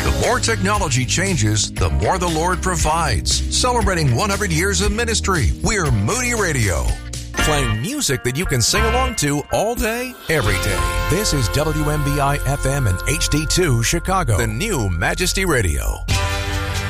The more technology changes, the more the Lord provides. Celebrating 100 years of ministry, we're Moody Radio. Playing music that you can sing along to all day, every day. This is WMBI FM and HD2 Chicago, the new Majesty Radio.